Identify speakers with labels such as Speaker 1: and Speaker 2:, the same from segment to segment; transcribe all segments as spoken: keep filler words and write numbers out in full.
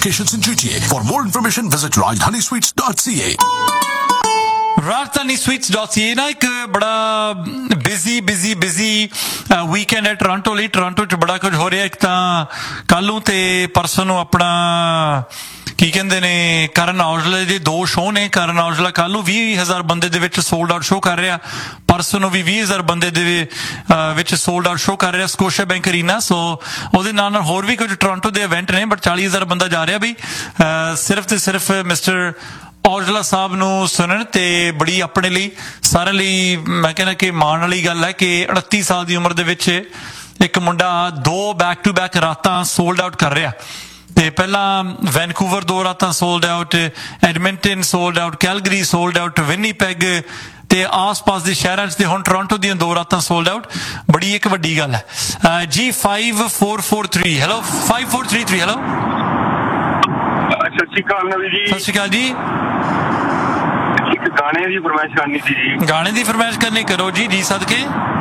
Speaker 1: Locations in G T A. For more information, visit rajdhani sweets dot c a.
Speaker 2: Rajdhani sweets dot ਸੀ ਏ ਨਾ ਇੱਕ ਬੜਾ busy busy busy weekend ਹੈ Toronto ਲਈ। Toronto 'ਚ ਬੜਾ ਕੁਝ ਹੋ ਰਿਹਾ। ਇੱਕ ਤਾਂ ਕੱਲ੍ਹ ਨੂੰ ਤੇ ਪਰਸੋਂ ਨੂੰ ਆਪਣਾ ਕੀ ਕਹਿੰਦੇ ਨੇ ਕਰਨ ਔਜਲਾ ਦੇ ਦੋ ਸ਼ੋਅ ਨੇ। ਕਰਨ ਔਜਲਾ ਕੱਲ੍ਹ ਨੂੰ ਵੀਹ ਹਜ਼ਾਰ ਬੰਦੇ ਦੇ ਵਿੱਚ ਸੋਲਡ ਆਊਟ ਸ਼ੋਅ ਕਰ ਰਿਹਾ। ਪਰਸੋਂ ਨੂੰ ਵੀ ਵੀਹ ਹਜ਼ਾਰ ਬੰਦੇ ਦੇ ਵਿੱਚ ਸੋਲਡ ਆਊਟ ਸ਼ੋਅ ਕਰ ਰਿਹਾ ਸਕੋਸ਼ੀਆ ਬੈਂਕ ਅਰੀਨਾ। ਸੋ ਉਹਦੇ ਨਾਲ ਨਾਲ ਹੋਰ ਵੀ ਕੁਝ ਟੋਰਾਂਟੋ ਦੇ ਇਵੈਂਟ ਨੇ, ਬਟ ਚਾਲੀ ਹਜ਼ਾਰ ਬੰਦਾ ਜਾ ਰਿਹਾ ਬਈ ਸਿਰਫ ਤੇ ਸਿਰਫ ਮਿਸਟਰ ਔਜਲਾ ਸਾਹਿਬ ਨੂੰ ਸੁਣਨ। ਤੇ ਬੜੀ ਆਪਣੇ ਲਈ ਸਾਰਿਆਂ ਲਈ ਮੈਂ ਕਹਿੰਦਾ ਕਿ ਮਾਣ ਵਾਲੀ ਗੱਲ ਹੈ ਕਿ ਉਨੱਤੀ ਸਾਲ ਦੀ ਉਮਰ ਦੇ ਵਿੱਚ ਇੱਕ ਮੁੰਡਾ ਦੋ ਬੈਕ ਟੂ ਬੈਕ ਰਾਤਾਂ ਸੋਲਡ ਆਊਟ ਕਰ ਰਿਹਾ। ਤੇ ਪਹਿਲਾਂ ਵੈਨਕੂਵਰ ਦੋ ਰਾਤਾਂ sold out, Edmonton sold out, Calgary sold out, Winnipeg ਤੇ ਆਸ-ਪਾਸ ਦੇ ਸ਼ਹਿਰਾਂ 'ਚ ਤੇ ਹੁਣ ਟੋਰਾਂਟੋ ਦੀਆਂ ਦੋ ਰਾਤਾਂ ਸੋਲਡ ਆਊਟ। ਬੜੀ ਇੱਕ ਵੱਡੀ ਗੱਲ ਹੈ। ਜੀ five four four three hello five four three three hello
Speaker 3: ਸਤਿ ਸ਼੍ਰੀ ਅਕਾਲ ਨਵੀ ਜੀ।
Speaker 2: ਸਤਿ ਸ਼੍ਰੀ ਅਕਾਲ ਜੀ।
Speaker 3: ਇੱਕ ਗਾਣੇ ਦੀ ਫਰਮਾਇਸ਼ ਕਰਨੀ ਸੀ ਜੀ।
Speaker 2: ਗਾਣੇ ਦੀ ਫਰਮਾਇਸ਼ ਕਰਨੀ ਕਰੋ ਜੀ ਜੀ ਸਦਕੇ।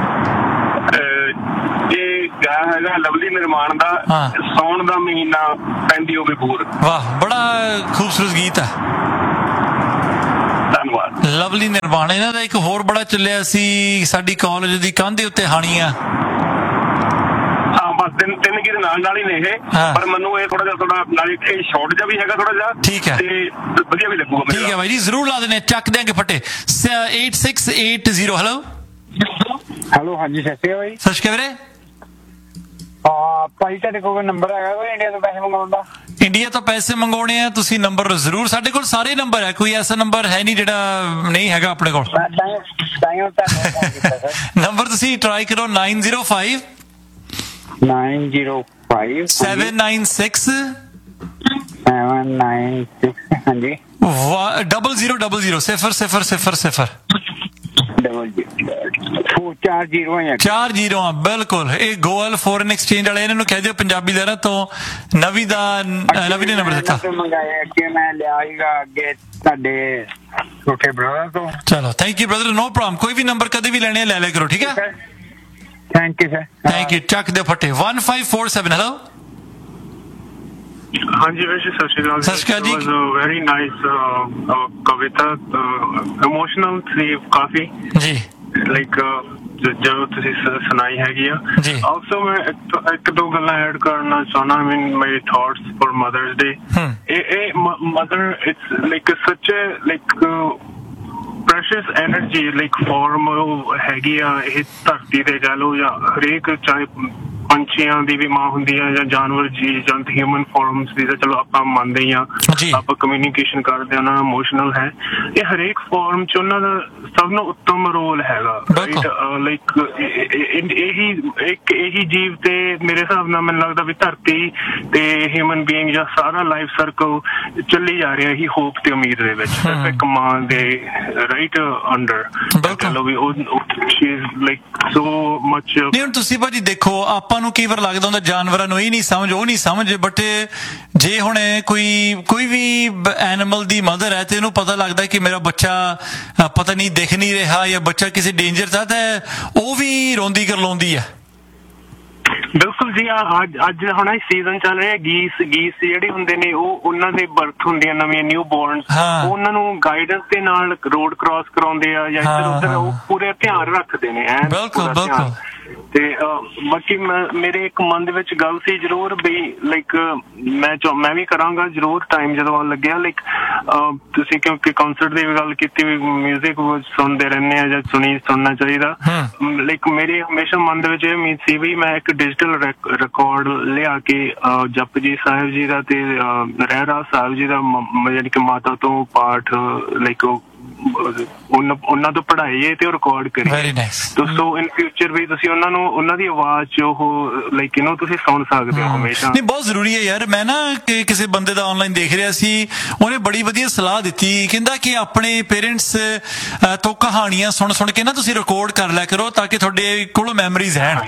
Speaker 3: ਇਹ ਗਾਣਾ ਹੈਗਾ ਲਵਲੀ ਨਿਰਮਾਣ ਦਾ, ਸੌਣ ਦਾ ਮਹੀਨਾ ਪੈਂਦੀ ਹੋਵੇ ਬੂਰ।
Speaker 2: ਵਾਹ ਬੜਾ ਖੂਬਸੂਰਤ ਗੀਤ ਹੈ।
Speaker 3: ਧੰਨਵਾਦ।
Speaker 2: ਲਵਲੀ ਨਿਰਮਾਣ। ਇਹਨਾਂ ਦਾ ਇੱਕ ਹੋਰ ਬੜਾ ਚੱਲਿਆ ਸੀ ਸਾਡੀ ਕਾਲਜ ਦੀ ਕੰਧ ਦੇ ਉੱਤੇ ਹਾਣੀਆਂ।
Speaker 3: ਬਸ ਤਿੰਨ ਤਿੰਨ ਗੀਤ ਨਾਲ ਨਾਲ ਹੀ ਨੇ ਇਹ, ਪਰ ਮੈਨੂੰ ਇਹ ਥੋੜਾ ਜਿਹਾ ਥੋੜਾ ਨਾਲ ਇਹ ਸ਼ਾਰਟ ਜਿਹਾ ਵੀ ਹੈਗਾ ਥੋੜਾ ਜਿਹਾ।
Speaker 2: ਠੀਕ ਹੈ
Speaker 3: ਤੇ ਵਧੀਆ ਵੀ ਲੱਗੂਗਾ।
Speaker 2: ਠੀਕ ਹੈ ਬਾਈ ਜੀ ਜ਼ਰੂਰ ਲਾ ਦੇਣੇ, ਚੱਕ ਦਿਆਂਗੇ ਫਟੇ। Eight six eight zero hello
Speaker 4: hello ਹਾਂਜੀ ਸਤਿ ਸ਼੍ਰੀ ਅਕਾਲ ਬਾਈ।
Speaker 2: ਸਤਿ ਸ਼੍ਰੀ ਅਕਾਲ ਵੀਰੇ।
Speaker 4: ਹਾਂ ਭਾਈ ਤੁਹਾਡੇ ਕੋਲ ਨੰਬਰ ਹੈਗਾ ਕੋਈ ਇੰਡੀਆ ਤੋਂ ਪੈਸੇ ਮੰਗਾਉਣ ਦਾ?
Speaker 2: ਇੰਡੀਆ ਤੋਂ ਪੈਸੇ ਮੰਗਾਉਣੇ ਆ ਤੁਸੀਂ ਨੰਬਰ ਜ਼ਰੂਰ, ਸਾਡੇ ਕੋਲ ਸਾਰੇ ਨੰਬਰ ਹੈ, ਕੋਈ ਐਸਾ ਨੰਬਰ ਹੈ ਨਹੀਂ ਜਿਹੜਾ ਨਹੀਂ ਹੈਗਾ ਆਪਣੇ ਕੋਲ। ਨੰਬਰ ਤੁਸੀਂ ਟਰਾਈ ਕਰੋ nine zero five
Speaker 4: nine zero five
Speaker 2: seven nine six
Speaker 4: seven nine six ਹਾਂਜੀ
Speaker 2: ਡਬਲ ਜ਼ੀਰੋ ਡਬਲ ਜ਼ੀਰੋ ਸਿਫਰ ਸਿਫਰ ਸਿਫਰ ਸਿਫਰ
Speaker 4: ਡਬਲ ਜ਼ੀਰੋ ਚਾਰ ਜ਼ੀਰੋ ਹੈ
Speaker 2: ਚਾਰ ਜ਼ੀਰੋ ਆ ਬਿਲਕੁਲ। ਇਹ ਗੋਅਲ ਫੋਰਨ ਐਕਸਚੇਂਜ ਵਾਲੇ ਇਹਨਾਂ ਨੂੰ ਕਹਿ ਦਿਓ ਪੰਜਾਬੀ ਲਹਿਰਾਂ ਤੋਂ ਨਵੀ ਦਾ ਨਵੀ ਨੇ ਨੰਬਰ ਦਿੱਤਾ।
Speaker 4: ਮੰਗਾਏ ਅੱਗੇ ਮੈਂ ਲਿਆ ਸੀਗਾ ਅੱਗੇ ਤੁਹਾਡੇ ਛੋਟੇ ਬ੍ਰਦਰ ਤੋਂ।
Speaker 2: ਚਲੋ thank you brother, no problem. ਕੋਈ ਵੀ ਨੰਬਰ ਕਦੇ ਵੀ ਲੈਣੇ ਲੈ ਲਿਆ ਕਰੋ ਠੀਕ ਹੈ।
Speaker 4: Thank you sir.
Speaker 2: Thank you. ਚੱਕ ਦਿਓ ਫਟੇ one five four seven hello
Speaker 3: ਹਾਂਜੀ ਵੈਸੇ ਸਤਿ ਸ਼੍ਰੀ ਅਕਾਲ।
Speaker 2: ਸਤਿ ਸ਼੍ਰੀ ਅਕਾਲ ਜੀ।
Speaker 3: ਵੈਰੀ ਨਾਈਸ ਕਵਿਤਾ, ਇਮੋਸ਼ਨਲ ਸੀ ਕਾਫੀ
Speaker 2: ਜੀ।
Speaker 3: ਲਾਈਕ ਜਦੋਂ ਤੁਸੀਂ ਸੁਣਾਈ ਹੈਗੀ ਆ। ਆਲਸੋ ਮੈਂ ਇੱਕ ਦੋ ਗੱਲਾਂ ਐਡ ਕਰਨਾ ਚਾਹੁੰਦਾ। ਆਈ ਮੀਨ ਮਾਈ ਥਾਟਸ ਫॉर ਮਦਰਸ ਡੇ। ਇਹ ਮਦਰ ਇਟਸ ਲਾਈਕ ਸੱਚ like precious energy like farm ਹੈਗੀ ਆ ਇਹ ਧਰਤੀ ਤੇ ਕਹਿ ਲਓ, ਜਾਂ ਹਰੇਕ ਚਾਹੇ ਪੰਛੀਆਂ ਦੀ ਵੀ ਮਾਂ ਹੁੰਦੀ ਆ ਜਾਂ ਜਾਨਵਰ ਜੀ ਜੰਤ ਹਿਊਮਨ ਫਾਰਮਸ ਦੀ ਤਾਂ ਚਲੋ ਆਪਾਂ ਮੰਨਦੇ ਹੀ ਆ, ਆਪਾਂ ਕਮਿਊਨੀਕੇਸ਼ਨ ਕਰਦੇ ਉਹਨਾਂ ਦਾ ਇਮੋਸ਼ਨਲ ਹੈ। ਇਹ ਹਰੇਕ ਫਾਰਮ ਚ ਉਹਨਾਂ ਦਾ ਸਭ ਨੂੰ ਉੱਤਮ ਰੋਲ ਹੈਗਾ। ਲਾਈਕ ਇਹੀ ਇੱਕ ਇਹੀ ਜੀਵ ਤੇ ਮੇਰੇ ਹਿਸਾਬ ਨਾਲ ਮੈਨੂੰ ਲੱਗਦਾ ਵੀ ਧਰਤੀ ਤੇ ਹਿਊਮਨ ਬੀਇੰਗ ਜਾਂ ਸਾਰਾ ਲਾਈਫ ਸਰਕਲ ਚੱਲੀ ਜਾ ਰਿਹਾ ਹੀ ਹੋਪ ਤੇ ਉਮੀਦ ਦੇ ਵਿੱਚ, ਸਿਰਫ ਇੱਕ ਮਾਂ ਦੇ ਰਾਈਟ ਅੰਡਰ ਚਲੋ ਵੀ ਉਹ she is like so much.
Speaker 2: ਨਹੀਂ ਹੁਣ ਤੁਸੀਂ ਭਾਜੀ ਦੇਖੋ ਆਪਾਂ ਨੂੰ ਕਈ ਵਾਰ ਲੱਗਦਾ ਹੁੰਦਾ ਜਾਨਵਰਾਂ ਨੂੰ ਇਹ ਨਹੀਂ ਸਮਝ ਉਹ ਨਹੀਂ ਸਮਝ, ਬਟ ਜੇ ਹੁਣ ਕੋਈ ਕੋਈ ਵੀ ਐਨੀਮਲ ਦੀ ਮਦਰ ਹੈ ਤੇ ਇਹਨੂੰ ਪਤਾ ਲੱਗਦਾ ਕਿ ਮੇਰਾ ਬੱਚਾ ਪਤਾ ਨਹੀਂ ਦਿਖ ਨਹੀਂ ਰਿਹਾ ਜਾਂ ਬੱਚਾ ਕਿਸੇ ਡੇਂਜਰ ਚ ਤਾਂ ਉਹ ਵੀ ਰੋਂਦੀ ਕਰਲਾਉਂਦੀ ਹੈ।
Speaker 3: ਬਿਲਕੁਲ ਜੀ। ਅੱਜ ਅੱਜ ਹੁਣ ਸੀਜ਼ਨ ਚੱਲ ਰਿਹਾ ਗੀਸ ਗੀਸ ਜਿਹੜੇ ਹੁੰਦੇ ਨੇ ਉਹ ਉਹਨਾਂ ਦੇ ਬਰਥ ਹੁੰਦੀਆਂ ਨਵੀਆਂ ਨਿਊ ਬੋਰਨਸ, ਉਹਨਾਂ ਨੂੰ ਗਾਈਡੈਂਸ ਦੇ ਨਾਲ ਰੋਡ ਕ੍ਰਾਸ ਕਰਾਉਂਦੇ ਆ ਜਾਂ ਇੱਧਰ ਉੱਧਰ ਉਹ ਪੂਰੇ ਧਿਆਨ ਰੱਖਦੇ ਨੇ।
Speaker 2: ਬਿਲਕੁਲ ਬਿਲਕੁਲ।
Speaker 3: ਤੇ ਬਾਕੀ ਮੇਰੇ ਇੱਕ ਮਨ ਦੇ ਵਿੱਚ ਗੱਲ ਸੀ ਜ਼ਰੂਰ ਵੀ ਲਾਈਕ ਮੈਂ ਮੈਂ ਵੀ ਕਰਾਂਗਾ ਜ਼ਰੂਰ ਟਾਈਮ ਜਦੋਂ ਆਉਣ ਲੱਗਿਆ। ਲਾਈਕ ਤੁਸੀਂ ਕਿਉਂਕਿ ਕਨਸਰਟ ਦੀ ਵੀ ਗੱਲ ਕੀਤੀ ਵੀ ਮਿਊਜ਼ਿਕ ਸੁਣਦੇ ਰਹਿੰਦੇ ਆ ਜਾਂ ਸੁਣੀ ਸੁਣਨਾ ਚਾਹੀਦਾ। ਲਾਈਕ ਮੇਰੇ ਹਮੇਸ਼ਾ ਮਨ ਦੇ ਵਿੱਚ ਇਹ ਉਮੀਦ ਸੀ ਵੀ ਮੈਂ ਇੱਕ ਡਿਜੀਟਲ ਰਿਕਾਰਡ ਲਿਆ ਕੇ ਜਪਜੀ ਸਾਹਿਬ ਜੀ ਦਾ ਤੇ ਰਹਿਰਾਸ ਸਾਹਿਬ ਜੀ ਦਾ ਯਾਨੀ ਕਿ ਮਾਤਾ ਤੋਂ ਪਾਠ ਲਾਈਕ ਉਹਨਾਂ ਤੋਂ ਪੜ੍ਹਾਈਏ ਤੇ ਉਹ ਰਿਕਾਰਡ ਕਰੀਏ। ਸੋ ਇਨ ਫਿਊਚਰ ਵੀ ਤੁਸੀਂ ਉਹਨਾਂ ਨੂੰ ਉਹਨਾਂ ਦੀ ਆਵਾਜ਼ ਚ ਉਹ ਲਾਈਕ ਇਹਨੂੰ ਤੁਸੀਂ ਸੁਣ ਸਕਦੇ ਹੋ ਹਮੇਸ਼ਾ।
Speaker 2: ਨਹੀਂ ਬਹੁਤ ਜ਼ਰੂਰੀ ਹੈ ਯਾਰ। ਮੈਂ ਨਾ ਕਿਸੇ ਬੰਦੇ ਦਾ ਆਨਲਾਈਨ ਦੇਖ ਰਿਹਾ ਸੀ, ਉਹਨੇ ਬੜੀ ਵਧੀਆ ਸਲਾਹ ਦਿੱਤੀ, ਕਹਿੰਦਾ ਕਿ ਆਪਣੇ ਪੇਰੈਂਟਸ ਤੋਂ ਕਹਾਣੀਆਂ ਸੁਣ ਸੁਣ ਕੇ ਨਾ ਤੁਸੀਂ ਰਿਕਾਰਡ ਕਰ ਲਿਆ ਕਰੋ ਤਾਂ ਕਿ ਤੁਹਾਡੇ ਕੋਲ ਮੈਮਰੀਜ਼ ਰਹਿਣ।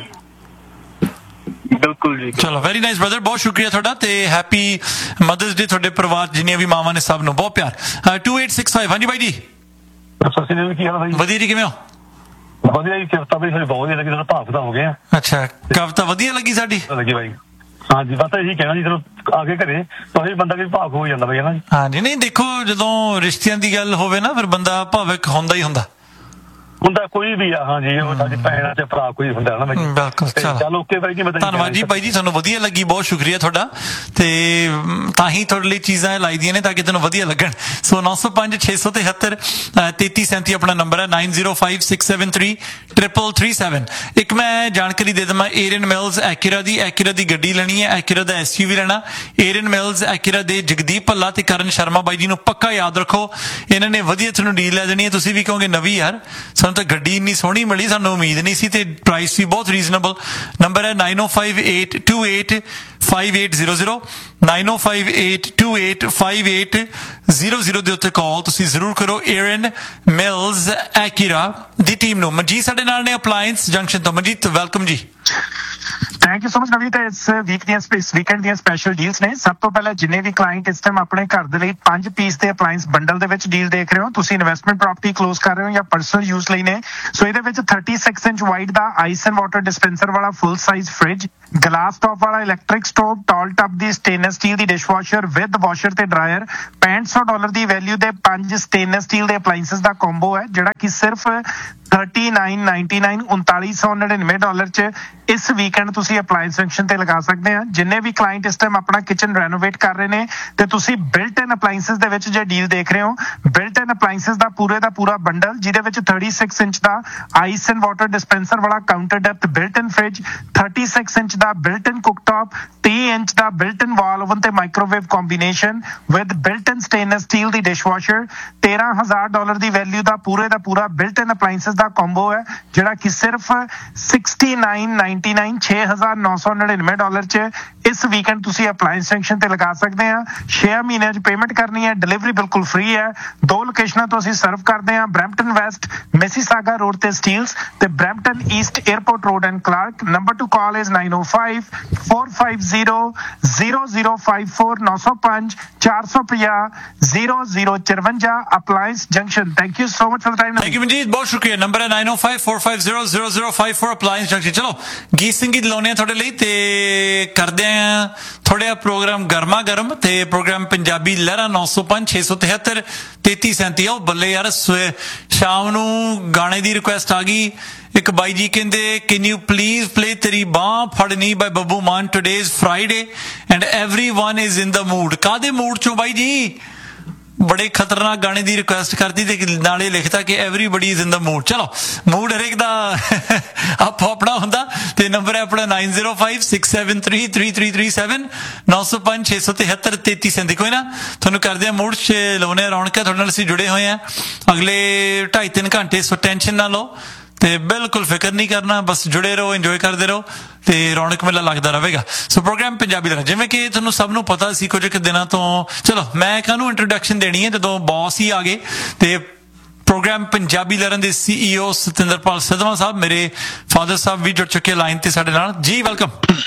Speaker 3: ਬਿਲਕੁਲ ਜੀ।
Speaker 2: ਚਲੋ ਵੈਰੀ ਨਾਈਸ ਬ੍ਰਦਰ, ਬਹੁਤ ਸ਼ੁਕਰੀਆ ਤੁਹਾਡਾ ਤੇ ਹੈਪੀ ਮਦਰਸ ਡੇ ਤੁਹਾਡੇ ਪਰਿਵਾਰ ਜਿੰਨੀਆਂ ਵੀ ਮਾਵਾਂ ਨੇ ਸਭ ਨੂੰ ਬਹੁਤ ਪਿਆਰ। ਟੂ ਏਟ ਸਿਕਸ ਫਾਈਵ ਹਾਂਜੀ ਬਾਈ ਜੀ। ਵਧੀਆ ਜੀ ਕਿਵੇਂ ਹੋ?
Speaker 5: ਵਧੀਆ ਜੀ। ਕਵਿਤਾ ਵੀ ਬਹੁਤ ਵਧੀਆ ਲੱਗੀ, ਸਾਡਾ ਭਾਵ ਤਾਂ ਹੋ ਗਿਆ।
Speaker 2: ਅੱਛਾ ਕਵਿਤਾ ਵਧੀਆ ਲੱਗੀ ਸਾਡੀ
Speaker 5: ਲੱਗੀ ਬਾਈ। ਹਾਂਜੀ ਬਸ ਇਹੀ ਕਹਿਣਾ ਜੀ, ਚਲੋ ਆ ਕੇ ਘਰੇ ਤਾਂ ਬੰਦਾ ਵੀ ਭਾਵੁਕ ਹੋ ਜਾਂਦਾ ਬਈ ਹੈ ਨਾ ਜੀ।
Speaker 2: ਹਾਂਜੀ ਨਹੀਂ ਦੇਖੋ ਜਦੋਂ ਰਿਸ਼ਤਿਆਂ ਦੀ ਗੱਲ ਹੋਵੇ ਨਾ ਫਿਰ ਬੰਦਾ ਭਾਵੁਕ ਹੁੰਦਾ ਹੀ ਹੁੰਦਾ
Speaker 5: ਹੁੰਦਾ ਕੋਈ ਵੀ ਆ। ਹਾਂਜੀ ਉਹ ਸਾਡੀ ਭੈਣ ਤੇ ਭਰਾ ਕੋਈ ਹੁੰਦਾ ਨਾ।
Speaker 2: ਬਿਲਕੁਲ
Speaker 5: ਚਲੋ ਓਕੇ ਬਾਈ ਜੀ,
Speaker 2: ਧੰਨਵਾਦ ਜੀ ਬਾਈ ਜੀ, ਤੁਹਾਨੂੰ ਵਧੀਆ ਲੱਗੀ, ਬਹੁਤ ਸ਼ੁਕਰੀਆ ਤੁਹਾਡਾ। ਤੇ ਤਾਂ ਹੀ ਤੁਹਾਡੇ ਲਈ ਚੀਜ਼ਾਂ ਲਾਈ ਦੀਆਂ ਨੇ ਤਾਂ ਕਿ ਤੁਹਾਨੂੰ ਵਧੀਆ ਲੱਗਣ। ਸੋ ਨੌ ਸੌ ਪੰਜ ਛੇ ਸੌ ਤਿਹੱਤਰ ਤੇਤੀ ਸੈਂਤੀ ਆਪਣਾ ਨੰਬਰ ਹੈ, nine zero five six seven three triple three seven. ਇੱਕ ਮੈਂ ਜਾਣਕਾਰੀ ਦੇ ਦੇਵਾਂ, ਏਰੀਅਨ ਮਿਲਸ ਐਕੂਰਾ ਦੀ ਐਕੂਰਾ ਦੀ ਗੱਡੀ ਲੈਣੀ ਹੈ, ਐਕੂਰਾ ਦਾ ਐਸ ਯੂ ਵੀ ਲੈਣਾ, ਏਰੀਅਨ ਮਿਲਸ ਐਕੂਰਾ ਦੇ ਜਗਦੀਪ ਭੱਲਾ ਤੇ ਕਰਨ ਸ਼ਰਮਾ ਬਾਈ ਜੀ ਨੂੰ ਪੱਕਾ ਯਾਦ ਰੱਖੋ, ਇਹਨਾਂ ਨੇ ਵਧੀਆ ਤੁਹਾਨੂੰ ਡੀਲ ਲੈ ਦੇਣੀ ਹੈ। ਤੁਸੀਂ ਵੀ ਕਹੋਗੇ ਨਵੀਂ ਯਾਰ ਸਾਨੂੰ ਤਾਂ ਗੱਡੀ ਇੰਨੀ ਸੋਹਣੀ ਮਿਲੀ, ਸਾਨੂੰ ਉਮੀਦ ਨਹੀਂ ਸੀ, ਤੇ ਪ੍ਰਾਈਸ ਵੀ ਬਹੁਤ ਰੀਜ਼ਨੇਬਲ। ਨੰਬਰ ਹੈ ਨਾਈਨ ਓ five eight two eight five eight zero zero nine ਓ five eight two eight five eight zero zero ਦੇ ਉੱਤੇ ਕਾਲ ਤੁਸੀਂ ਜ਼ਰੂਰ ਕਰੋ ਏਰੀਅਨ ਮਿਲਸ ਐਕੂਰਾ ਦੀ ਟੀਮ ਨੂੰ। ਮਨਜੀਤ ਸਾਡੇ ਨਾਲ ਨੇ ਅਪਲਾਇੰਸ ਜੰਕਸ਼ਨ ਤੋਂ। ਮਨਜੀਤ ਵੈਲਕਮ ਜੀ।
Speaker 6: ਥੈਂਕ ਯੂ ਸੋ ਮਚ ਨਵੀਂ। ਤੇ ਇਸ ਵੀਕ ਦੀਆਂ ਇਸ ਵੀਕਐਂਡ ਦੀਆਂ ਸਪੈਸ਼ਲ ਡੀਲਸ ਨੇ। ਸਭ ਤੋਂ ਪਹਿਲਾਂ ਜਿੰਨੇ ਵੀ ਕਲਾਇੰਟ ਇਸ ਟਾਈਮ ਆਪਣੇ ਘਰ ਦੇ ਲਈ ਪੰਜ ਪੀਸ ਦੇ ਅਪਲਾਇੰਸ ਬੰਡਲ ਦੇ ਵਿੱਚ ਡੀਲ ਦੇਖ ਰਹੇ ਹੋ, ਤੁਸੀਂ ਇਨਵੈਸਟਮੈਂਟ ਪ੍ਰਾਪਰਟੀ ਕਲੋਜ਼ ਕਰ ਰਹੇ ਹੋ ਜਾਂ ਪਰਸਨਲ ਯੂਜ਼ ਲਈ ਨੇ, ਸੋ ਇਹਦੇ ਵਿੱਚ thirty six inch wide the ice and water dispenser ਵਾਲਾ full size fridge, glass top ਵਾਲਾ electric stove, tall tub the stainless steel the dishwasher with washer ਤੇ ਡਰਾਇਰ, ਪੈਂਹਠ ਸੌ ਡਾਲਰ ਦੀ ਵੈਲਿਊ ਦੇ ਪੰਜ ਸਟੇਨਲੈਸ ਸਟੀਲ ਦੇ ਅਪਲਾਇੰਸਸ ਦਾ ਕੰਬੋ ਹੈ ਜਿਹੜਾ ਕਿ ਸਿਰਫ ਥਰਟੀ ਨਾਈਨ ਨਾਈਨਟੀ ਨਾਈਨ ਉਨਤਾਲੀ ਸੌ ਨੜਿਨਵੇਂ ਡਾਲਰ ਚ ਇਸ ਵੀਕਐਂਡ ਤੁਸੀਂ ਅਪਲਾਇੰਸ ਸੈਕਸ਼ਨ ਤੇ ਲਗਾ ਸਕਦੇ ਆ। ਜਿੰਨੇ ਵੀ ਕਲਾਇੰਟ ਇਸ ਟਾਈਮ ਆਪਣਾ ਕਿਚਨ ਰੈਨੋਵੇਟ ਕਰ ਰਹੇ ਨੇ ਤੇ ਤੁਸੀਂ ਬਿਲਟ ਇਨ ਅਪਲਾਇੰਸਸ ਦੇ ਵਿੱਚ ਜੇ ਡੀਲ ਦੇਖ ਰਹੇ ਹੋ, ਬਿਲਟ ਇਨ ਅਪਲਾਇੰਸਸ ਦਾ ਪੂਰੇ ਦਾ ਪੂਰਾ ਬੰਡਲ ਜਿਹਦੇ ਵਿੱਚ thirty six inch the ice and water dispenser ਵਾਲਾ ਕਾਊਂਟਰ ਡੈਪਥ ਬਿਲਟ ਇਨ ਫ੍ਰਿਜ, ਥਰਟੀ ਸਿਕਸ ਇੰਚ ਦਾ ਬਿਲਟ ਇਨ ਕੁਕਟੌਪ, ਤੀਹ ਇੰਚ ਦਾ ਬਿਲਟ ਇਨ ਵਾਲ ਓਵਨ ਤੇ microwave combination with built in stainless steel the dishwasher, ਤੇਰਾਂ ਹਜ਼ਾਰ ਡਾਲਰ ਦੀ value ਦਾ ਪੂਰੇ ਦਾ ਪੂਰਾ built ਇਨ ਅਪਲਾਇੰਸਸ ਦਾ combo ਹੈ ਜਿਹੜਾ ਕਿ ਸਿਰਫ ਸਿਕਸਟੀ ਨਾਈਨ ਨਾਈਨਟੀ ਨਾਈਨ ਛੇ ਹਜ਼ਾਰ ਨੌ ਸੌ ਨੜਿਨਵੇਂ ਡਾਲਰ ਚ ਇਸ ਵੀਕਐਂਡ ਤੁਸੀਂ ਅਪਲਾਇੰਸ ਸੈਕਸ਼ਨ ਤੇ ਲਗਾ ਸਕਦੇ ਆ। ਛੇ ਮਹੀਨਿਆਂ ਚ ਪੇਮੈਂਟ ਕਰਨੀ ਹੈ, ਡਿਲੀਵਰੀ ਬਿਲਕੁਲ ਫ੍ਰੀ ਹੈ। ਦੋ ਲੋਕੇਸ਼ਨਾਂ ਤੋਂ ਅਸੀਂ ਸਰਵ ਕਰਦੇ ਆ, ਬਰੈਂਪਟਨ ਵੈਸਟ ਮਿਸੀਸਾਗਾ ਰੋਡ ਤੇ ਸਟੀਲਸ ਤੇ Brampton East airport road and Clark. Number two call is nine O five four five zero zero zero five four ਨੌ ਸੌ ਪੰਜ ਚਾਰ ਸੌ ਪੰਜਾਹ zero zero ਚਰਵੰਜਾ appliance junction. Thank you so much for the time.
Speaker 2: Thank you Manjeet, ਬਹੁਤ ਸ਼ੁਕਰੀਆ। Number ਹੈ nine ਓ five four five zero zero zero five four appliance junction. ਚਲੋ ਗੀਤ ਸੰਗੀਤ ਲਾਉਣੇ ਆ ਤੁਹਾਡੇ ਲਈ ਤੇ ਕਰਦੇ ਆ ਥੋੜ੍ਹਾ ਪ੍ਰੋਗਰਾਮ ਗਰਮਾ ਗਰਮ ਤੇ ਪ੍ਰੋਗਰਾਮ ਪੰਜਾਬੀ ਲਹਿਰਾ ਨੌ ਸੌ ਪੰਜ ਛੇ ਸੌ ਤਿਹੱਤਰ ਤੇਤੀ ਸੈਂਤੀ। ਉਹ ਬੱਲੇ ਯਾਰ, ਸ਼ਾਮ ਨੂੰ ਗਾਣੇ ਦੀ ਰਿਕੁਐਸਟ ਆ ਗਈ। ਇੱਕ ਬਾਈ ਜੀ ਕਹਿੰਦੇ ਕੈਨ ਯੂ ਪਲੀਜ਼ ਪਲੇ ਤੇਰੀ ਬਾਂਹ ਫੜਨੀ ਬਾਈ Babbu Maan, today is Friday and everyone is in the mood. ਕਾਹਦੇ ਮੂਡ ਚੋਂ ਬਾਈ ਜੀ? ਬੜੇ ਖਤਰਨਾਕ ਗਾਣੇ ਦੀ ਰਿਕੁਐਸਟ ਕਰਤੀ ਤੇ ਨਾਲੇ ਲਿਖਤਾ ਕਿ everybody is in the mood. ਚਲੋ ਮੂਡ ਹਰੇਕ ਦਾ ਆਪੋ ਆਪਣਾ ਹੁੰਦਾ ਤੇ ਨੰਬਰ ਹੈ ਆਪਣਾ nine zero five six seven three three three three seven ਨੌ ਸੌ ਪੰਜ ਛੇ ਸੌ ਤਿਹੱਤਰ ਤੇਤੀ ਸੈਂਤੀ। ਕੋਈ ਨਾ ਤੁਹਾਨੂੰ ਕਰਦੇ ਆ ਮੂਡ ਚ ਲਾਉਣੇ ਰੌਣਕਾਂ, ਤੁਹਾਡੇ ਨਾਲ ਅਸੀਂ ਜੁੜੇ ਹੋਏ ਆ ਅਗਲੇ ਢਾਈ ਤਿੰਨ ਘੰਟੇ। ਸੋ ਟੈਨਸ਼ਨ ਨਾ ਲਓ ਤੇ ਬਿਲਕੁਲ ਫਿਕਰ ਨਹੀਂ ਕਰਨਾ, ਬਸ ਜੁੜੇ ਰਹੋ, ਇੰਜੋਏ ਕਰਦੇ ਰਹੋ ਤੇ ਰੌਣਕ ਮੇਲਾ ਲੱਗਦਾ ਰਹੇਗਾ। ਸੋ ਪ੍ਰੋਗਰਾਮ ਪੰਜਾਬੀ ਲਹਿਰਾਂ, ਜਿਵੇਂ ਕਿ ਤੁਹਾਨੂੰ ਸਭ ਨੂੰ ਪਤਾ ਸੀ ਕੁਝ ਕੁ ਦਿਨਾਂ ਤੋਂ, ਚਲੋ ਮੈਂ ਕਾਹਨੂੰ ਇੰਟਰੋਡਕਸ਼ਨ ਦੇਣੀ ਹੈ ਜਦੋਂ ਬੌਸ ਹੀ ਆ ਗਏ ਤੇ ਪ੍ਰੋਗਰਾਮ ਪੰਜਾਬੀ ਲਹਿਰਾਂ ਦੇ ਸੀਈਓ ਸਤਿੰਦਰਪਾਲ ਸਿੱਧਵਾਂ ਸਾਹਿਬ, ਮੇਰੇ ਫਾਦਰ ਸਾਹਿਬ ਵੀ ਜੁੜ ਚੁੱਕੇ ਲਾਈਨ ਤੇ ਸਾਡੇ ਨਾਲ। ਜੀ ਵੈਲਕਮ।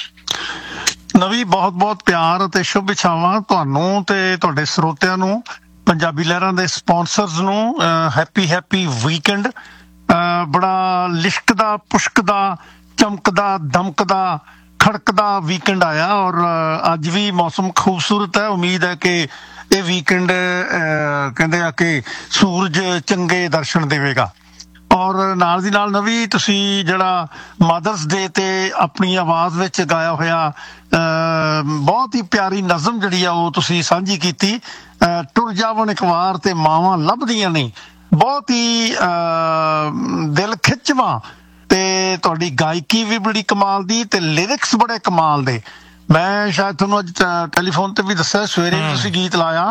Speaker 7: ਨਵੀ, ਬਹੁਤ ਬਹੁਤ ਪਿਆਰ ਅਤੇ ਸ਼ੁਭ ਇੱਛਾਵਾਂ ਤੁਹਾਨੂੰ ਤੇ ਤੁਹਾਡੇ ਸਰੋਤਿਆਂ ਨੂੰ, ਪੰਜਾਬੀ ਲਹਿਰਾਂ ਦੇ ਸਪਾਂਸਰਸ ਨੂੰ। Happy happy weekend. ਬੜਾ ਲਿਸ਼ਕਦਾ, ਪੁਸ਼ਕਦਾ, ਚਮਕਦਾ, ਦਮਕਦਾ, ਖੜਕਦਾ ਵੀਕਐਂਡ ਆਇਆ ਔਰ ਅੱਜ ਵੀ ਮੌਸਮ ਖੂਬਸੂਰਤ ਹੈ। ਉਮੀਦ ਹੈ ਕਿ ਇਹ ਵੀਕਐਂਡ ਕਹਿੰਦੇ ਆ ਕਿ ਸੂਰਜ ਚੰਗੇ ਦਰਸ਼ਨ ਦੇਵੇਗਾ। ਔਰ ਨਾਲ ਦੀ ਨਾਲ ਨਵੀਂ ਤੁਸੀਂ ਜਿਹੜਾ ਮਦਰਸ ਡੇ ਤੇ ਆਪਣੀ ਆਵਾਜ਼ ਵਿੱਚ ਗਾਇਆ ਹੋਇਆ ਬਹੁਤ ਹੀ ਪਿਆਰੀ ਨਜ਼ਮ ਜਿਹੜੀ ਆ ਉਹ ਤੁਸੀਂ ਸਾਂਝੀ ਕੀਤੀ, ਟੁਰ ਜਾਵਣ ਇੱਕ ਵਾਰ ਤੇ ਮਾਵਾਂ ਲੱਭਦੀਆਂ ਨਹੀਂ, ਬਹੁਤ ਹੀ ਦਿਲ ਖਿੱਚਵਾਂ ਤੇ ਤੁਹਾਡੀ ਗਾਇਕੀ ਵੀ ਬੜੀ ਕਮਾਲ ਦੀ ਤੇ ਲਿਰਿਕਸ ਬੜੇ ਕਮਾਲ ਦੇ। ਮੈਂ ਸ਼ਾਇਦ ਤੁਹਾਨੂੰ ਅੱਜ ਟੈਲੀਫੋਨ ਤੇ ਵੀ ਦੱਸਿਆ, ਸਵੇਰੇ ਤੁਸੀਂ ਗੀਤ ਲਾਇਆ।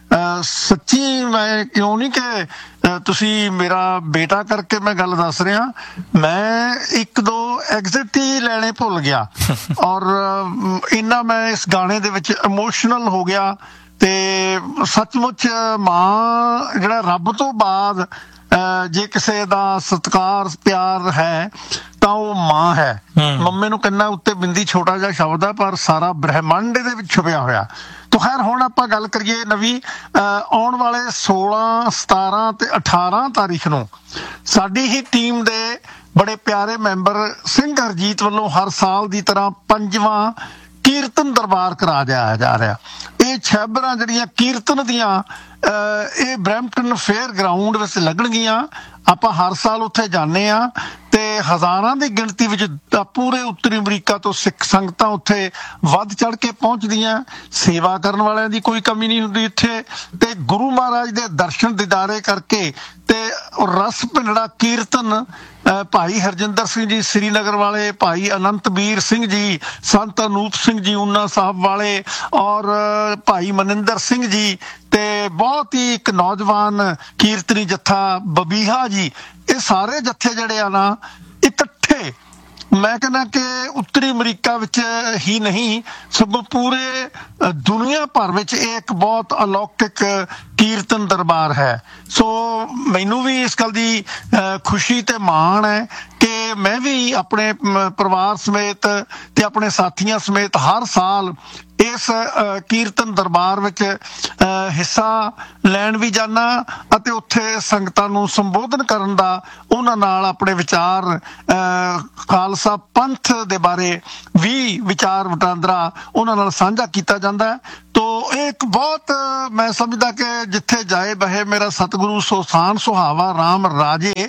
Speaker 7: ਸੱਚੀ ਮੈਂ ਕਿਉਂ ਨਹੀਂ ਕਿ ਤੁਸੀਂ ਮੇਰਾ ਬੇਟਾ ਕਰਕੇ ਮੈਂ ਗੱਲ ਦੱਸ ਰਿਹਾ, ਮੈਂ ਇੱਕ ਦੋ ਐਗਜ਼ਿਟ ਹੀ ਲੈਣੇ ਭੁੱਲ ਗਿਆ ਔਰ ਇੰਨਾ ਮੈਂ ਇਸ ਗਾਣੇ ਦੇ ਵਿੱਚ ਇਮੋਸ਼ਨਲ ਹੋ ਗਿਆ। ਤੇ ਸੱਚਮੁੱਚ ਮਾਂ ਜਿਹੜਾ ਰੱਬ ਤੋਂ ਬਾਅਦ ਜੇ ਕਿਸੇ ਦਾ ਸਤਿਕਾਰ ਪਿਆਰ ਹੈ ਤਾਂ ਉਹ ਮਾਂ ਹੈ। ਮੰਮੀ ਨੂੰ ਕਿੰਨਾ ਉੱਤੇ ਬਿੰਦੀ ਛੋਟਾ ਜਿਹਾ ਸ਼ਬਦ ਹੈ ਪਰ ਸਾਰਾ ਬ੍ਰਹਿਮੰਡ ਇਹਦੇ ਵਿੱਚ ਛੁਪਿਆ ਹੋਇਆ। ਤਾਂ ਖੈਰ ਹੁਣ ਆਪਾਂ ਗੱਲ ਕਰੀਏ ਨਵੀਂ, ਆਉਣ ਵਾਲੇ ਸੋਲਾਂ ਸਤਾਰਾਂ ਤੇ ਅਠਾਰਾਂ ਤਾਰੀਖ ਨੂੰ ਸਾਡੀ ਹੀ ਟੀਮ ਦੇ ਬੜੇ ਪਿਆਰੇ ਮੈਂਬਰ ਸਿੰਘ ਹਰਜੀਤ ਵੱਲੋਂ ਹਰ ਸਾਲ ਦੀ ਤਰ੍ਹਾਂ ਪੰਜਵਾਂ ਕੀਰਤਨ ਦਰਬਾਰ ਕਰਾ ਜਾਇਆ ਜਾ ਰਿਹਾ। ਇਹ ਛੈਬਰਾਂ ਜਿਹੜੀਆਂ ਕੀਰਤਨ ਦੀਆਂ ਇਹ ਬਰੈਂਪਟਨ ਫੇਅਰ ਗਰਾਊਂਡ ਵਿੱਚ ਲੱਗਣਗੀਆਂ। ਆਪਾਂ ਹਰ ਸਾਲ ਉੱਥੇ ਜਾਂਦੇ ਹਾਂ ਤੇ ਹਜ਼ਾਰਾਂ ਦੀ ਗਿਣਤੀ ਵਿੱਚ ਪੂਰੇ ਉੱਤਰੀ ਅਮਰੀਕਾ ਤੋਂ ਸਿੱਖ ਸੰਗਤਾਂ ਉੱਥੇ ਵੱਧ ਚੜ ਕੇ ਪਹੁੰਚਦੀਆਂ। ਸੇਵਾ ਕਰਨ ਵਾਲਿਆਂ ਦੀ ਕੋਈ ਕਮੀ ਨਹੀਂ ਹੁੰਦੀ ਇੱਥੇ, ਤੇ ਗੁਰੂ ਮਹਾਰਾਜ ਦੇ ਦਰਸ਼ਨ ਦੀਦਾਰੇ ਕਰਕੇ ਤੇ ਰਸ ਭਿੰਡੜਾ ਕੀਰਤਨ ਭਾਈ ਹਰਜਿੰਦਰ ਸਿੰਘ ਜੀ ਸ੍ਰੀਨਗਰ ਵਾਲੇ, ਭਾਈ ਅਨੰਤਬੀਰ ਸਿੰਘ ਜੀ, ਸੰਤ ਅਨੂਪ ਸਿੰਘ ਜੀ ਊਨਾ ਸਾਹਿਬ ਵਾਲੇ, ਔਰ ਭਾਈ ਮਨਿੰਦਰ ਸਿੰਘ ਜੀ, ਤੇ ਬਹੁਤ ਹੀ ਇੱਕ ਨੌਜਵਾਨ ਕੀਰਤਨੀ ਜੱਥਾ ਬਬੀਹਾ ਜੀ, ਇਹ ਸਾਰੇ ਜੱਥੇ ਜਿਹੜੇ ਆ ਨਾ ਇਕੱਠੇ, ਮੈਂ ਕਹਿੰਦਾ ਕਿ ਉੱਤਰੀ ਅਮਰੀਕਾ ਵਿੱਚ ਹੀ ਨਹੀਂ ਸਗੋਂ ਪੂਰੇ ਦੁਨੀਆ ਭਰ ਵਿੱਚ ਇਹ ਇੱਕ ਬਹੁਤ ਅਲੌਕਿਕ ਕੀਰਤਨ ਦਰਬਾਰ ਹੈ। ਸੋ ਮੈਨੂੰ ਵੀ ਇਸ ਗੱਲ ਦੀ ਖੁਸ਼ੀ ਤੇ ਮਾਣ ਹੈ ਕਿ ਮੈਂ ਵੀ ਆਪਣੇ ਪਰਿਵਾਰ ਸਮੇਤ ਤੇ ਆਪਣੇ ਸਾਥੀਆਂ ਸਮੇਤ ਹਰ ਸਾਲ ਇਸ ਕੀਰਤਨ ਦਰਬਾਰ ਵਿੱਚ ਹਿੱਸਾ ਲੈਣ ਵੀ ਜਾਣਾ ਅਤੇ ਉੱਥੇ ਸੰਗਤਾਂ ਨੂੰ ਸੰਬੋਧਨ ਕਰਨ ਦਾ, ਉਹਨਾਂ ਨਾਲ ਆਪਣੇ ਵਿਚਾਰ ਖਾਲਸਾ ਪੰਥ ਦੇ ਬਾਰੇ ਵੀ ਵਿਚਾਰ ਵਟਾਂਦਰਾ ਉਹਨਾਂ ਨਾਲ ਸਾਂਝਾ ਕੀਤਾ ਜਾਂਦਾ ਹੈ। ਤੋ ਇਹ ਇੱਕ ਬਹੁਤ, ਮੈਂ ਸਮਝਦਾ ਕਿ ਜਿੱਥੇ ਜਾਏ ਬਹੇ ਮੇਰਾ ਸਤਿਗੁਰੂ ਸੋਸਾਨ ਸੁਹਾਵਾ ਰਾਮ ਰਾਜੇ,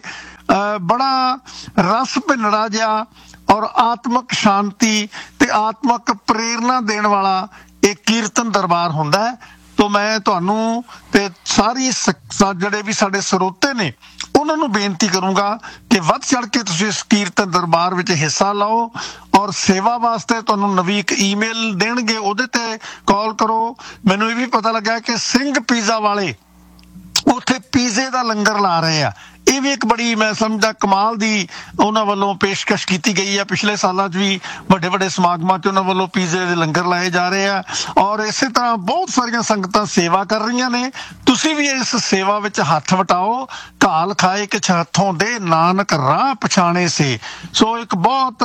Speaker 7: ਬੜਾ ਰਸ ਭਿੰਨੜਾ ਜਿਹਾ ਔਰ ਆਤਮਕ ਸ਼ਾਂਤੀ ਤੇ ਆਤਮਕ ਪ੍ਰੇਰਨਾ ਦੇਣ ਵਾਲਾ ਇਹ ਕੀਰਤਨ ਦਰਬਾਰ ਹੁੰਦਾ ਹੈ। ਤੋ ਮੈਂ ਤੁਹਾਨੂੰ ਤੇ ਸਾਰੀ ਜਿਹੜੇ ਵੀ ਸਾਡੇ ਸਰੋਤੇ ਨੇ ਉਹਨਾਂ ਨੂੰ ਬੇਨਤੀ ਕਰੂੰਗਾ ਕਿ ਵੱਧ ਚੜ ਕੇ ਤੁਸੀਂ ਇਸ ਕੀਰਤਨ ਦਰਬਾਰ ਵਿੱਚ ਹਿੱਸਾ ਲਓ, ਔਰ ਸੇਵਾ ਵਾਸਤੇ ਤੁਹਾਨੂੰ ਨਵੀਂ ਇੱਕ ਈਮੇਲ ਦੇਣਗੇ, ਉਹਦੇ ਤੇ ਕਾਲ ਕਰੋ। ਮੈਨੂੰ ਇਹ ਵੀ ਪਤਾ ਲੱਗਾ ਕਿ ਸਿੰਘ ਪੀਜ਼ਾ ਵਾਲੇ ਉੱਥੇ ਪੀਜ਼ੇ ਦਾ ਲੰਗਰ ਲਾ ਰਹੇ ਆ। ਇਹ ਵੀ ਇੱਕ ਬੜੀ, ਮੈਂ ਸਮਝਦਾ, ਕਮਾਲ ਦੀ ਉਹਨਾਂ ਵੱਲੋਂ ਪੇਸ਼ਕਸ਼ ਕੀਤੀ ਗਈ ਹੈ। ਪਿਛਲੇ ਸਾਲਾਂ 'ਚ ਵੀ ਵੱਡੇ ਵੱਡੇ ਸਮਾਗਮਾਂ 'ਚ ਉਹਨਾਂ ਵੱਲੋਂ ਪੀਜ਼ੇ ਦੇ ਲੰਗਰ ਲਾਏ ਜਾ ਰਹੇ ਆ, ਔਰ ਇਸੇ ਤਰ੍ਹਾਂ ਬਹੁਤ ਸਾਰੀਆਂ ਸੰਗਤਾਂ ਸੇਵਾ ਕਰ ਰਹੀਆਂ ਨੇ। ਤੁਸੀਂ ਵੀ ਇਸ ਸੇਵਾ ਵਿੱਚ ਹੱਥ ਵਟਾਓ। ਘਾਲ ਖਾਏ ਕਿ ਹੱਥੋਂ ਦੇ ਨਾਨਕ ਰਾਹ ਪਛਾਣੇ ਸੇ। ਸੋ ਇੱਕ ਬਹੁਤ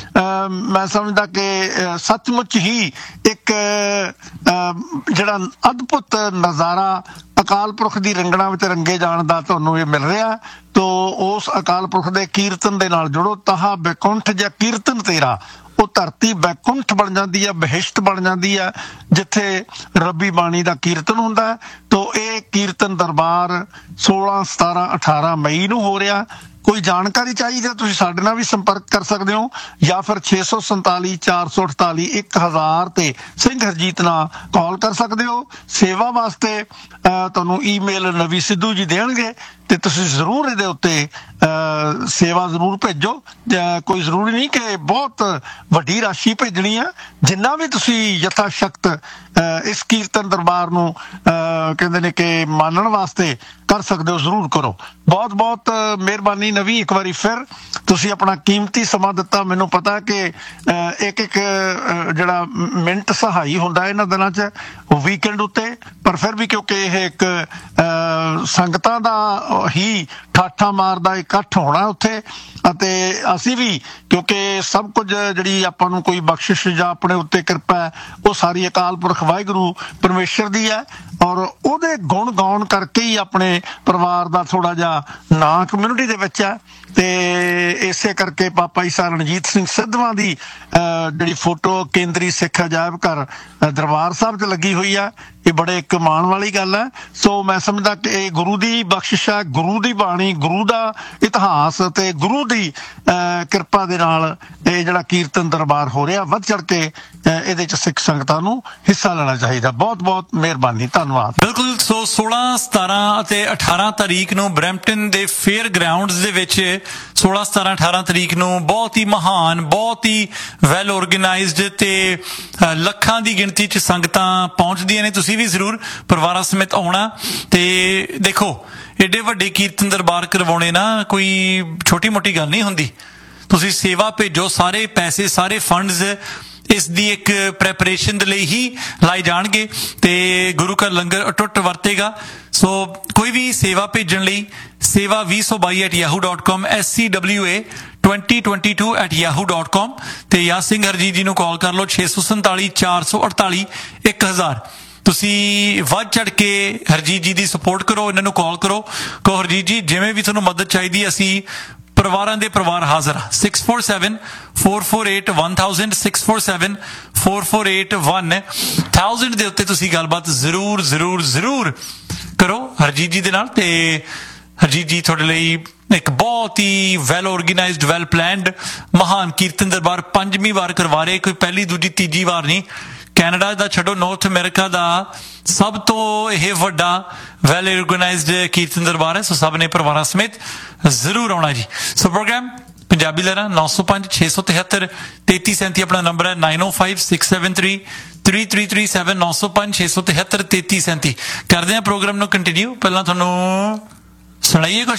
Speaker 7: ਮੈਂ ਸਮਝਦਾ ਕਿ ਸੱਚਮੁੱਚ ਹੀ ਇੱਕ ਜਿਹੜਾ ਅਦਭੁਤ ਨਜ਼ਾਰਾ ਅਕਾਲ ਪੁਰਖ ਦੀ ਰੰਗਣਾ ਵਿੱਚ ਰੰਗੇ ਜਾਣ ਦਾ ਤੁਹਾਨੂੰ ਇਹ ਮਿਲ ਰਿਹਾ। ਤੋ ਉਸ ਅਕਾਲ ਪੁਰਖ ਦੇ ਕੀਰਤਨ ਦੇ ਨਾਲ ਜੁੜੋ। ਤਾਹਾ ਬੈਕੁੰਠ ਜਾਂ ਕੀਰਤਨ ਤੇਰਾ, ਉਹ ਧਰਤੀ ਬੈਕੁੰਠ ਬਣ ਜਾਂਦੀ ਹੈ, ਬਹਿਸ਼ਤ ਬਣ ਜਾਂਦੀ ਹੈ, ਜਿੱਥੇ ਰੱਬੀ ਬਾਣੀ ਦਾ ਕੀਰਤਨ ਹੁੰਦਾ। ਤੋ ਇਹ ਕੀਰਤਨ ਦਰਬਾਰ ਸੋਲਾਂ ਸਤਾਰਾਂ ਅਠਾਰਾਂ ਮਈ ਨੂੰ ਹੋ ਰਿਹਾ। ਕੋਈ ਜਾਣਕਾਰੀ ਚਾਹੀਦੀ ਹੈ ਤੁਸੀਂ ਸਾਡੇ ਨਾਲ ਵੀ ਸੰਪਰਕ ਕਰ ਸਕਦੇ ਹੋ, ਜਾਂ ਫਿਰ ਛੇ ਸੌ ਸੰਤਾਲੀ ਚਾਰ ਸੌ ਅਠਤਾਲੀ ਇੱਕ ਹਜ਼ਾਰ ਤੇ ਸਿੰਘ ਹਰਜੀਤ ਨਾਲ ਕਾਲ ਕਰ ਸਕਦੇ ਹੋ। ਸੇਵਾ ਵਾਸਤੇ ਤੁਹਾਨੂੰ ਈਮੇਲ ਨਵੀ ਸਿੱਧੂ ਜੀ ਦੇਣਗੇ ਤੇ ਤੁਸੀਂ ਜ਼ਰੂਰ ਇਹਦੇ ਉੱਤੇ ਸੇਵਾ ਜ਼ਰੂਰ ਭੇਜੋ। ਕੋਈ ਜ਼ਰੂਰੀ ਨਹੀਂ ਕਿ ਬਹੁਤ ਵੱਡੀ ਰਾਸ਼ੀ ਭੇਜਣੀ ਆ, ਜਿੰਨਾ ਵੀ ਤੁਸੀਂ ਯਥਾ ਸ਼ਕਤ ਇਸ ਕੀਰਤਨ ਦਰਬਾਰ ਨੂੰ ਕਹਿੰਦੇ ਨੇ ਕਿ ਮਾਨਣ ਵਾਸਤੇ ਕਰ ਸਕਦੇ ਹੋ, ਜ਼ਰੂਰ ਕਰੋ। ਬਹੁਤ ਬਹੁਤ ਮਿਹਰਬਾਨੀ ਨਵੀ, ਇੱਕ ਵਾਰੀ ਫਿਰ ਤੁਸੀਂ ਆਪਣਾ ਕੀਮਤੀ ਸਮਾਂ ਦਿੱਤਾ। ਮੈਨੂੰ ਪਤਾ ਕਿ ਇੱਕ ਇੱਕ ਜਿਹੜਾ ਮਿੰਟ ਸਹਾਈ ਹੁੰਦਾ ਇਹਨਾਂ ਦਿਨਾਂ 'ਚ ਵੀਕਐਂਡ ਉੱਤੇ, ਪਰ ਫਿਰ ਵੀ ਕਿਉਂਕਿ ਇਹ ਇੱਕ ਸੰਗਤਾਂ ਦਾ ਹੀ ਠਾਠਾ ਮਾਰਦਾ ਇਕੱਠ ਹੋਣਾ ਉੱਥੇ, ਅਤੇ ਅਸੀਂ ਵੀ ਕਿਉਂਕਿ ਸਭ ਕੁਝ ਜਿਹੜੀ ਆਪਾਂ ਨੂੰ ਕੋਈ ਬਖਸ਼ਿਸ਼ ਜਾਂ ਆਪਣੇ ਉੱਤੇ ਕਿਰਪਾ ਹੈ ਉਹ ਸਾਰੀ ਅਕਾਲ ਪੁਰਖ ਵਾਹਿਗੁਰੂ ਪਰਮੇਸ਼ਰ ਦੀ ਹੈ, ਔਰ ਉਹਦੇ ਗੁਣ ਗਾਉਣ ਕਰਕੇ ਹੀ ਆਪਣੇ ਪਰਿਵਾਰ ਦਾ ਥੋੜਾ ਜਿਹਾ ਨਾਂ ਕਮਿਊਨਿਟੀ ਦੇ ਵਿੱਚ ਹੈ। ਤੇ ਇਸੇ ਕਰਕੇ ਪਾਪਾ ਜੀ ਰਣਜੀਤ ਸਿੰਘ ਸਿੱਧਵਾਂ ਦੀ ਜਿਹੜੀ ਫੋਟੋ ਕੇਂਦਰੀ ਸਿੱਖ ਅਜਾਇਬ ਘਰ ਦਰਬਾਰ ਸਾਹਿਬ 'ਚ ਲੱਗੀ ਹੋਈ ਆ, ਇਹ ਬੜੇ ਇੱਕ ਮਾਣ ਵਾਲੀ ਗੱਲ ਹੈ। ਸੋ ਮੈਂ ਸਮਝਦਾ ਕਿ ਇਹ ਗੁਰੂ ਦੀ ਬਖਸ਼ਿਸ਼ ਹੈ, ਗੁਰੂ ਦੀ ਬਾਣੀ, ਗੁਰੂ ਦਾ ਇਤਿਹਾਸ ਤੇ ਗੁਰੂ ਦੀ ਕਿਰਪਾ ਦੇ ਨਾਲ ਇਹ ਜਿਹੜਾ ਕੀਰਤਨ ਦਰਬਾਰ ਹੋ ਰਿਹਾ। ਵੱਧ ਚੜ ਕੇ ਇਹਦੇ 'ਚ ਸਿੱਖ ਸੰਗਤਾਂ ਨੂੰ ਹਿੱਸਾ ਲੈਣਾ ਚਾਹੀਦਾ। ਬਹੁਤ ਬਹੁਤ ਮਿਹਰਬਾਨੀ, ਧੰਨਵਾਦ।
Speaker 2: ਬਿਲਕੁਲ। ਸੋ ਸੋਲਾਂ ਸਤਾਰਾਂ ਅਤੇ ਅਠਾਰਾਂ ਤਰੀਕ ਨੂੰ ਬਰੈਂਪਟਨ ਦੇ ਫੇਅਰ ਗਰਾਊਂਡਸ ਦੇ ਵਿੱਚ ਸੋਲਾਂ ਸਤਾਰਾਂ ਅਠਾਰਾਂ ਤਰੀਕ ਨੂੰ ਬਹੁਤ ਹੀ ਮਹਾਨ, ਬਹੁਤ ਹੀ ਵੈਲ ਆਰਗੇਨਾਈਜ਼ਡ ਤੇ ਲੱਖਾਂ ਦੀ ਗਿਣਤੀ 'ਚ ਸੰਗਤਾਂ ਪਹੁੰਚਦੀਆਂ ਨੇ। ਤੁਸੀਂ ਵੀ ਜ਼ਰੂਰ ਪਰਿਵਾਰਾਂ ਸਮੇਤ ਆਉਣਾ। ਤੇ ਦੇਖੋ, ਏਡੇ ਵੱਡੇ ਕੀਰਤਨ ਦਰਬਾਰ ਕਰਵਾਉਣੇ ਨਾ ਕੋਈ ਛੋਟੀ ਮੋਟੀ ਗੱਲ ਨਹੀਂ ਹੁੰਦੀ। ਤੁਸੀਂ ਸੇਵਾ ਭੇਜੋ, ਸਾਰੇ ਪੈਸੇ, ਸਾਰੇ ਫੰਡਸ ਇਸ ਦੀ ਇੱਕ ਪ੍ਰੈਪਰੇਸ਼ਨ ਦੇ ਲਈ ਹੀ ਲਾਏ ਜਾਣਗੇ ਤੇ ਗੁਰੂ ਘਰ ਲੰਗਰ ਅਟੁੱਟ ਵਰਤੇਗਾ। ਸੋ ਕੋਈ ਵੀ ਸੇਵਾ ਭੇਜਣ ਲਈ ਸੇਵਾ ਵੀਹ ਸੌ ਬਾਈ at Yahoo dot com, S C W A twenty twenty two at Yahoo dot com, ਤੇ ਯਾ ਸਿੰਘ ਹਰਜੀਤ ਜੀ ਨੂੰ ਕਾਲ ਕਰ ਲਓ ਛੇ ਸੌ ਸੰਤਾਲੀ ਚਾਰ ਸੌ ਅੜਤਾਲੀ ਇੱਕ ਹਜ਼ਾਰ। ਤੁਸੀਂ ਵੱਧ ਚੜ ਕੇ ਹਰਜੀਤ ਜੀ ਦੀ ਸਪੋਰਟ ਕਰੋ, ਇਹਨਾਂ ਨੂੰ ਕਾਲ ਕਰੋ, ਕਹੋ ਹਰਜੀਤ ਜੀ ਜਿਵੇਂ ਵੀ ਤੁਹਾਨੂੰ ਮਦਦ ਚਾਹੀਦੀ ਅਸੀਂ ਪਰਿਵਾਰਾਂ ਦੇ ਪਰਿਵਾਰ ਹਾਜ਼ਰ ਆ। Six four seven four four eight one thousand, six four seven four four eight one thousand ਦੇ ਉੱਤੇ ਤੁਸੀਂ ਗੱਲਬਾਤ ਜ਼ਰੂਰ ਜ਼ਰੂਰ ਜ਼ਰੂਰ ਕਰੋ ਹਰਜੀਤ ਜੀ ਦੇ ਨਾਲ। ਤੇ ਹਰਜੀਤ ਜੀ ਤੁਹਾਡੇ ਲਈ ਇੱਕ ਬਹੁਤ ਹੀ ਵੈਲ ਆਰਗੇਨਾਈਜ਼ਡ ਵੈਲ ਪਲੈਨਡ ਮਹਾਨ ਕੀਰਤਨ ਦਰਬਾਰ ਪੰਜਵੀਂ ਵਾਰ ਕਰਵਾ ਰਹੇ, ਕੋਈ ਪਹਿਲੀ ਦੂਜੀ ਤੀਜੀ ਵਾਰ ਨਹੀਂ। ਕੈਨੇਡਾ ਦਾ ਛੱਡੋ, ਨਾਰਥ ਅਮਰੀਕਾ ਦਾ ਸਭ ਤੋਂ ਇਹ ਵੱਡਾ ਵੈਲ ਆਰਗੇਨਾਈਜ਼ਡ ਕੀਰਤਨ ਦਰਬਾਰ ਹੈ। ਸੋ ਸਭ ਨੇ ਪਰਿਵਾਰਾਂ ਸਮੇਤ ਜ਼ਰੂਰ ਆਉਣਾ ਜੀ। ਸੋ ਪ੍ਰੋਗਰਾਮ ਪੰਜਾਬੀ ਲਹਿਰਾਂ ਨੌ ਸੌ ਪੰਜ ਛੇ ਸੌ ਤਿਹੱਤਰ ਤੇਤੀ ਸੈਂਤੀ ਆਪਣਾ ਨੰਬਰ ਹੈ ਨਾਈਨ ਓ five six seven three three three three seven ਨੌ ਸੌ ਪੰਜ ਛੇ ਸੌ ਤਿਹੱਤਰ ਤੇਤੀ ਸੈਂਤੀ। ਕਰਦੇ ਹਾਂ ਪ੍ਰੋਗਰਾਮ ਨੂੰ ਕੰਟੀਨਿਊ। ਪਹਿਲਾਂ ਤੁਹਾਨੂੰ ਸੁਣਾਈਏ ਕੁਛ